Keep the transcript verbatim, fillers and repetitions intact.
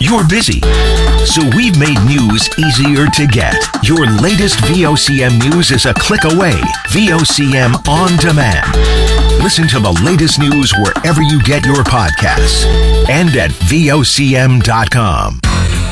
you're busy. So we've made news easier to get. Your latest V O C M news is a click away. V O C M On Demand. Listen to the latest news wherever you get your podcasts and at V O C M dot com.